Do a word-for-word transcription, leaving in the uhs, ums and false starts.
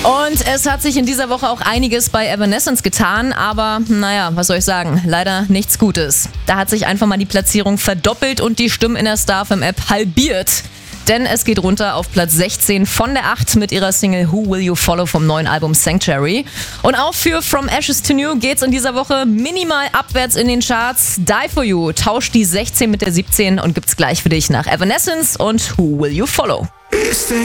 Und es hat sich in dieser Woche auch einiges bei Evanescence getan, aber naja, was soll ich sagen, leider nichts Gutes. Da hat sich einfach mal die Platzierung verdoppelt und die Stimmen in der StarFM-App halbiert. Denn es geht runter auf Platz sechzehn von der acht mit ihrer Single Who Will You Follow vom neuen Album Sanctuary. Und auch für From Ashes to New geht's in dieser Woche minimal abwärts in den Charts. Die For You tauscht die sechzehn mit der siebzehn und gibt's gleich für dich nach Evanescence und Who Will You Follow.